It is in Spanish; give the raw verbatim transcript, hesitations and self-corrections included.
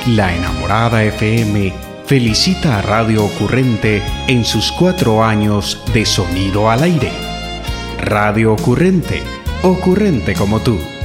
La Enamorada F M felicita a Radio Ocurrente en sus cuatro años de sonido al aire. Radio Ocurrente, ocurrente como tú.